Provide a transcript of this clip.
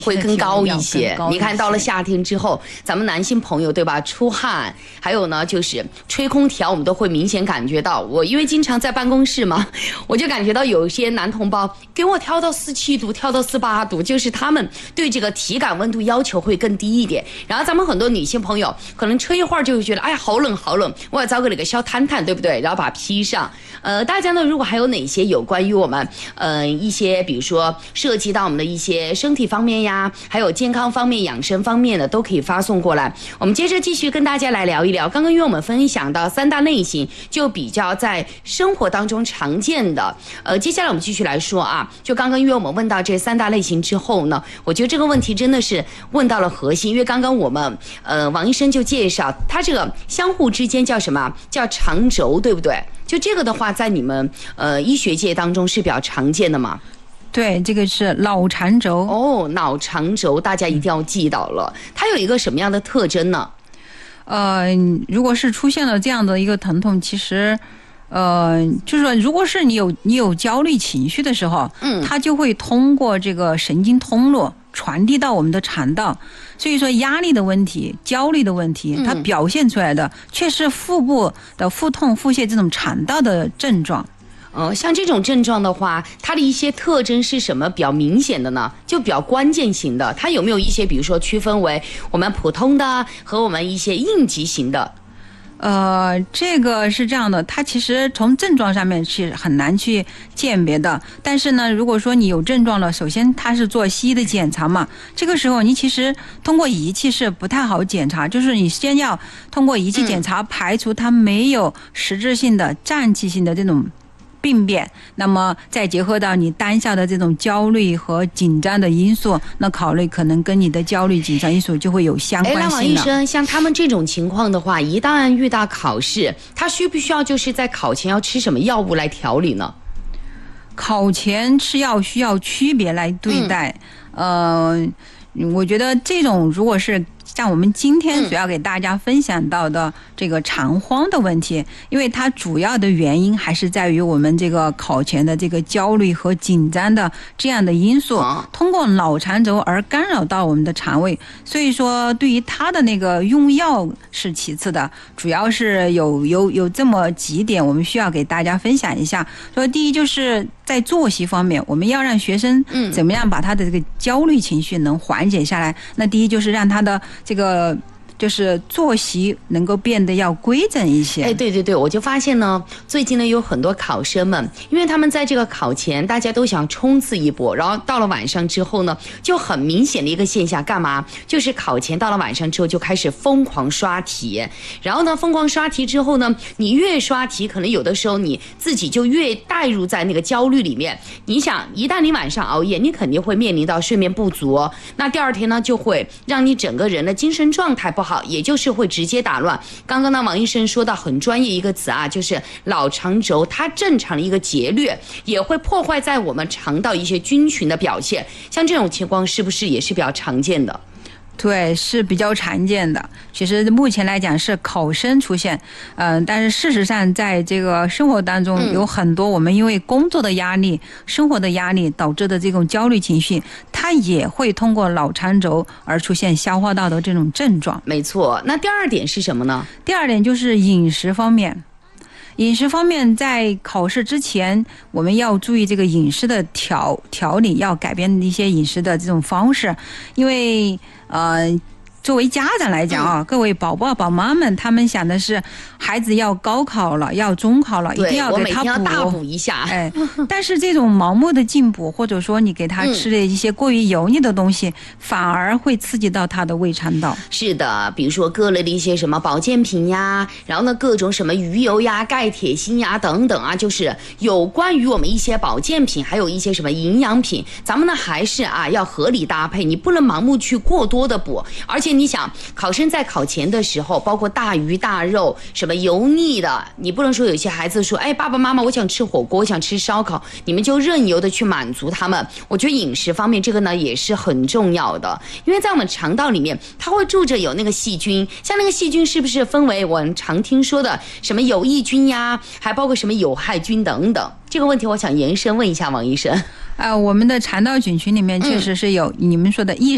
会更高一些。你看到了夏天之后，咱们男性朋友对吧，出汗，还有呢就是吹空调，我们都会明显感觉到。我因为经常在办公室嘛，我就感觉到有一些男同胞给我调到47度，调到48度，就是他们对这个体感温度要求会更低一点。然后咱们很多女性朋友可能吹一会儿就会觉得，哎呀好冷好冷，我要找个那个小毯毯，对不对？然后把它披上。大家呢如果还有哪些有关于我们一些比如说涉及到我们的一些身体方面呀，还有健康方面、养生方面的，都可以发送过来。我们接着继续跟大家来聊一聊。刚刚因为我们分享到3大类型，就比较在生活当中常见的。接下来我们继续来说啊，就刚刚因为我们问到这3大类型之后呢，我觉得这个问题真的是问到了核心。因为刚刚我们王医生就介绍，它这个相互之间叫什么？叫长轴，对不对？就这个的话，在你们医学界当中是比较常见的吗？ 对，这个是脑肠轴。 哦，脑肠轴大家一定要记到了。它有一个什么样的特征呢？ 如果是出现了这样的一个疼痛，其实就是说，如果是你有焦虑情绪的时候，它就会通过这个神经通络传递到我们的肠道。所以说，压力的问题、焦虑的问题，它表现出来的却是腹部的腹痛、腹泻这种肠道的症状。 像这种症状的话，它的一些特征是什么比较明显的呢？就比较关键型的，它有没有一些比如说区分为我们普通的和我们一些应急型的？ 这个是这样的，它其实从症状上面是很难去鉴别的。但是呢，如果说你有症状了，首先它是做西医的检查嘛，这个时候你其实通过仪器是不太好检查，就是你先要通过仪器检查，排除它没有实质性的脏器性的这种病变，那么再结合到你当下的这种焦虑和紧张的因素，那考虑可能跟你的焦虑紧张因素就会有相关性了。 那王医生，像他们这种情况的话，一旦遇到考试，他需不需要就是在考前要吃什么药物来调理呢？ 考前吃药需要区别来对待。我觉得这种如果是像我们今天主要给大家分享到的这个肠荒的问题，因为它主要的原因还是在于我们这个考前的这个焦虑和紧张的这样的因素，通过脑肠轴而干扰到我们的肠胃。所以说，对于它的那个用药是其次的，主要是有这么几点，我们需要给大家分享一下。说第一就是在作息方面，我们要让学生怎么样把他的这个焦虑情绪能缓解下来。那第一就是让他的这个就是作息能够变得要规整一些。 对，我就发现呢，最近呢有很多考生们，因为他们在这个考前大家都想冲刺一波，然后到了晚上之后呢，就很明显的一个现象，干嘛？就是考前到了晚上之后就开始疯狂刷题，然后呢疯狂刷题之后呢，你越刷题，可能有的时候你自己就越带入在那个焦虑里面。你想，一旦你晚上熬夜，你肯定会面临到睡眠不足，那第二天呢就会让你整个人的精神状态不好，也就是会直接打乱。刚刚呢王医生说到很专业一个词啊，就是脑肠轴，它正常的一个节律也会破坏在我们肠道一些菌群的表现。像这种情况是不是也是比较常见的？ 对，是比较常见的。其实目前来讲是考生出现，但是事实上在这个生活当中有很多我们因为工作的压力、生活的压力导致的这种焦虑情绪，它也会通过脑肠轴而出现消化道的这种症状。 没错。那第二点是什么呢？ 第二点就是饮食方面。饮食方面，在考试之前，我们要注意这个饮食的调理，要改变一些饮食的这种方式，因为作为家长来讲啊，各位宝宝宝妈们，他们想的是孩子要高考了，要中考了，一定要给他补，大补一下。 但是这种盲目的进补，或者说你给他吃的一些过于油腻的东西，反而会刺激到他的胃肠道。 是的，比如说各类的一些什么保健品呀，然后呢各种什么鱼油呀、钙、铁、锌呀等等啊，就是有关于我们一些保健品，还有一些什么营养品，咱们呢还是要合理搭配，你不能盲目去过多的补。而且你想，考生在考前的时候，包括大鱼大肉、什么油腻的，你不能说有些孩子说，爸爸妈妈，我想吃火锅，我想吃烧烤，你们就任由的去满足他们。我觉得饮食方面这个呢也是很重要的，因为在我们肠道里面，它会住着有那个细菌，像那个细菌是不是分为我们常听说的什么有益菌呀，还包括什么有害菌等等？这个问题我想延伸问一下王医生。 我们的肠道菌群里面确实是有你们说的益